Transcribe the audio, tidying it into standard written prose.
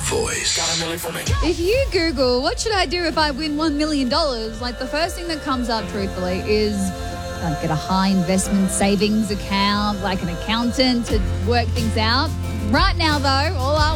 voice. If you Google, what should I do if I win $1 million? Like, the first thing that comes up, truthfully, is get a high investment savings account, like an accountant to work things out. Right now, though, all I